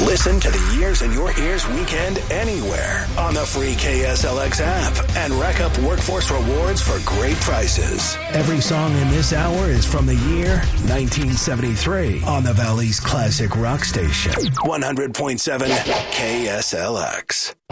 Listen to the Years in Your Ears weekend anywhere on the free KSLX app and rack up workforce rewards for great prices. Every song in this hour is from the year 1973 on the Valley's classic rock station, 100.7 KSLX.